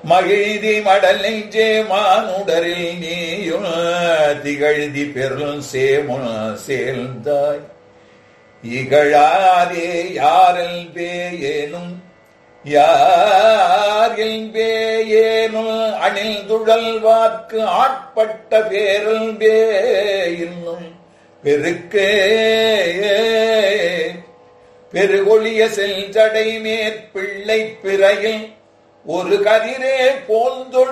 மகிழ்தி மடல் நெஞ்சே மானுடரில் நீயும் திகழ்தி பெருள் சேமுன் சேர்ந்தாய் இகழாதே யாரில் பேயேனும் யாரில் பேயேனும் அணில் துழல்வார்க்கு ஆட்பட்ட பேரல் பே இன்னும் பெருக்கே பெருகொழிய செல்ஜடை மேற்பிள்ளை பிறையில் ஒரு கதிரே போந்தொழு